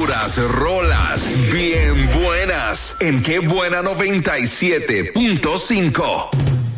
puras rolas bien buenas en Qué Buena 97.5.